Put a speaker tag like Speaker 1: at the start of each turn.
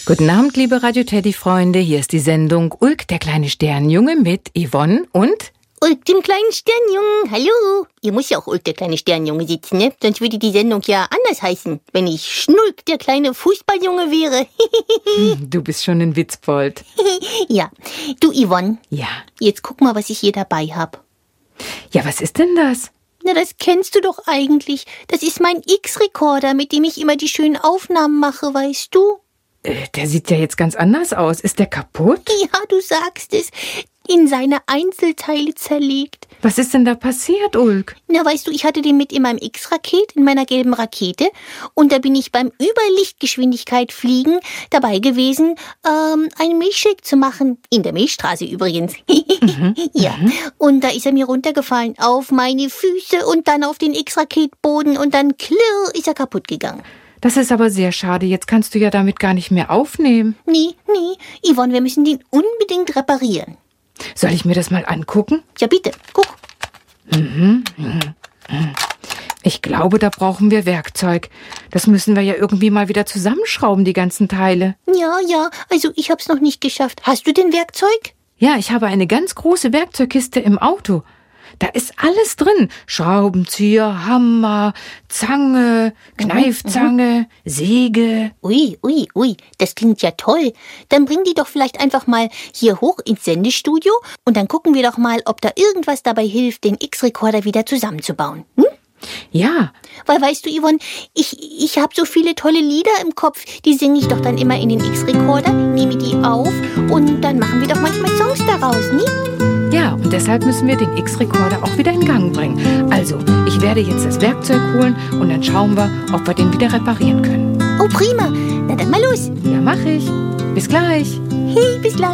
Speaker 1: Guten Abend, liebe Radio-Teddy-Freunde. Hier ist die Sendung Ulk, der kleine Sternenjunge mit Yvonne und...
Speaker 2: Ulk, dem kleinen Sternenjungen. Hallo. Ihr muss ja auch Ulk, der kleine Sternenjunge sitzen, ne? Sonst würde die Sendung ja anders heißen, wenn ich Schnulk, der kleine Fußballjunge wäre.
Speaker 1: Du bist schon ein Witzbold.
Speaker 2: Ja. Du, Yvonne.
Speaker 1: Ja.
Speaker 2: Jetzt guck mal, was ich hier dabei habe.
Speaker 1: Ja, was ist denn das?
Speaker 2: Na, das kennst du doch eigentlich. Das ist mein X-Rekorder, mit dem ich immer die schönen Aufnahmen mache, weißt du?
Speaker 1: Der sieht ja jetzt ganz anders aus. Ist der kaputt?
Speaker 2: Ja, du sagst es. In seine Einzelteile zerlegt.
Speaker 1: Was ist denn da passiert, Ulk?
Speaker 2: Na, weißt du, ich hatte den mit in meinem X-Raket, in meiner gelben Rakete. Und da bin ich beim Überlichtgeschwindigkeit fliegen dabei gewesen, einen Milchshake zu machen. In der Milchstraße übrigens. Ja. Und da ist er mir runtergefallen auf meine Füße und dann auf den X-Raketboden und dann klirr ist er kaputt gegangen.
Speaker 1: Das ist aber sehr schade. Jetzt kannst du ja damit gar nicht mehr aufnehmen.
Speaker 2: Nee. Yvonne, wir müssen den unbedingt reparieren.
Speaker 1: Soll ich mir das mal angucken?
Speaker 2: Ja, bitte, guck.
Speaker 1: Ich glaube, da brauchen wir Werkzeug. Das müssen wir ja irgendwie mal wieder zusammenschrauben, die ganzen Teile.
Speaker 2: Ja, also ich hab's noch nicht geschafft. Hast du denn Werkzeug?
Speaker 1: Ja, ich habe eine ganz große Werkzeugkiste im Auto. Da ist alles drin. Schraubenzieher, Hammer, Zange, Kneifzange, Säge.
Speaker 2: Ui, das klingt ja toll. Dann bring die doch vielleicht einfach mal hier hoch ins Sendestudio und dann gucken wir doch mal, ob da irgendwas dabei hilft, den X-Rekorder wieder zusammenzubauen.
Speaker 1: Ja.
Speaker 2: Weil, weißt du, Yvonne, ich habe so viele tolle Lieder im Kopf, die singe ich doch dann immer in den X-Rekorder, nehme die auf und dann machen wir doch manchmal Songs daraus, nie?
Speaker 1: Ja, und deshalb müssen wir den X-Rekorder auch wieder in Gang bringen. Also, ich werde jetzt das Werkzeug holen und dann schauen wir, ob wir den wieder reparieren können.
Speaker 2: Oh, prima. Na dann mal los.
Speaker 1: Ja, mach ich. Bis gleich.
Speaker 2: Hey, bis gleich.